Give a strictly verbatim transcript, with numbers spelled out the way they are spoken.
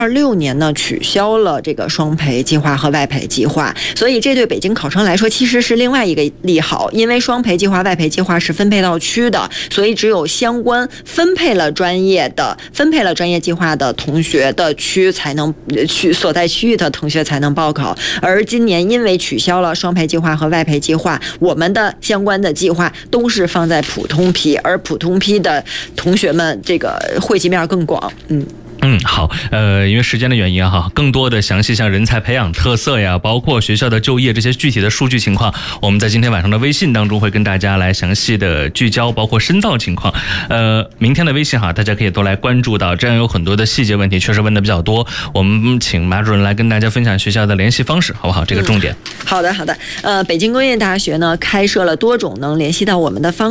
二六年呢取消了这个双培计划和外培计划，所以这对北京考生来说其实是另外一个利好，因为双培计划、外培计划是分配到区的，所以只有相关分配了专业的、分配了专业计划的同学的区才能区所在区域的同学才能报考。而今年因为取消了双培计划和外培计划，我们的相关的计划都是放在普通批，而普通批的同学们这个惠及面更广，嗯。 嗯，好，呃，因为时间的原因哈，更多的详细像人才培养特色呀，包括学校的就业这些具体的数据情况，我们在今天晚上的微信当中会跟大家来详细的聚焦，包括深造情况。呃，明天的微信哈，大家可以都来关注到，这样有很多的细节问题确实问的比较多，我们请马主任来跟大家分享学校的联系方式，好不好？这个重点。 嗯、好的，好的。呃，北京工业大学呢开设了多种能联系到我们的方式。